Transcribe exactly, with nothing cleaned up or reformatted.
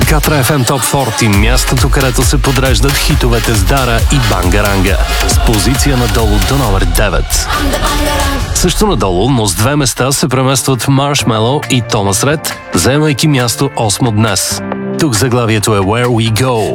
Катра еф ем Топ сорок, мястото, където се подреждат хитовете с Дара и Бангаранга. С позиция надолу до номер девет. Също надолу, но с две места се преместват Marshmello и Томас Ред, заемайки място осмо днес. Тук заглавието е Where We Go.